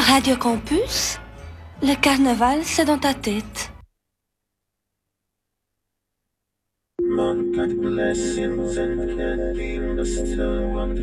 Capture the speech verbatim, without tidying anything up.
Radio Campus, le carnaval, c'est dans ta tête. Blessings and blessings and blessings